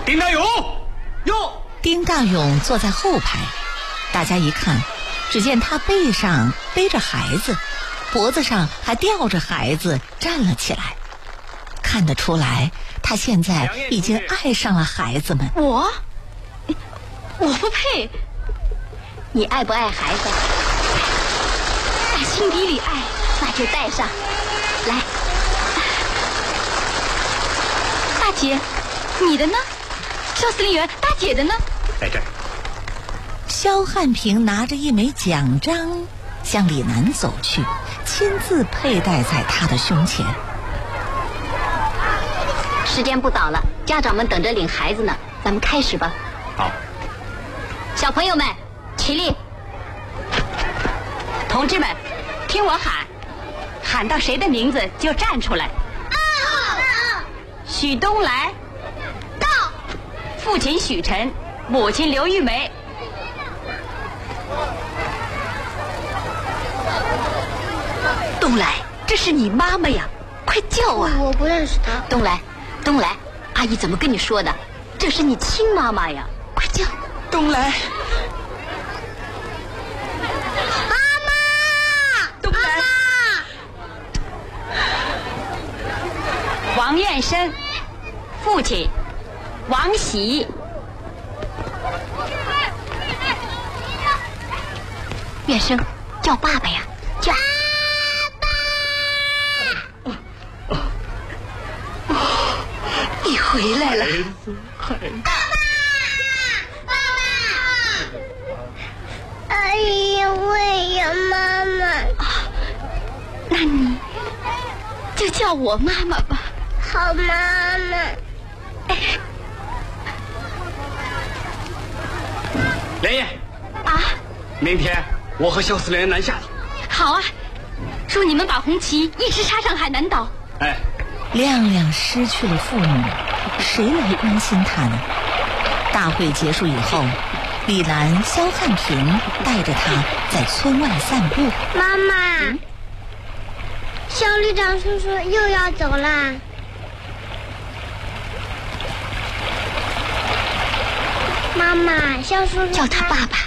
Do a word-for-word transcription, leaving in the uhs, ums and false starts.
丁大勇，哟！ 丁大勇坐在后排，大家一看，只见他背上背着孩子，脖子上还吊着孩子，站了起来。看得出来，他现在已经爱上了孩子们。 我，我不配。你爱不爱孩子？打心底里爱，那就带上。来，大姐，你的呢？少司令员，大姐的呢？ 在这儿。 肖汉平拿着一枚奖章向李楠走去，亲自佩戴在他的胸前。 时间不早了，家长们等着领孩子呢，咱们开始吧。 好。 小朋友们，起立！同志们，听我喊，喊到谁的名字就站出来。到。许东来。到。父亲许晨，母亲刘玉梅。东来，这是你妈妈呀，快叫啊！ 我不认识她。 东来，东来，阿姨怎么跟你说的？这是你亲妈妈呀，快叫！ 东来。 王彦生，父亲王喜。远生，叫爸爸呀，叫爸爸。你回来了， 爸爸，爸爸。哎呀，我也要妈妈。 啊，那你就叫我妈妈吧。 好，妈妈。 连夜啊！ 明天我和肖司令员南下了。 好啊！祝你们把红旗一直插上海南岛。 哎， 亮亮失去了父母，谁来关心他呢？大会结束以后，李楠、肖汉平带着他在村外散步。 妈妈，嗯、肖旅长叔叔又要走啦。妈妈，肖叔叔叫他爸爸。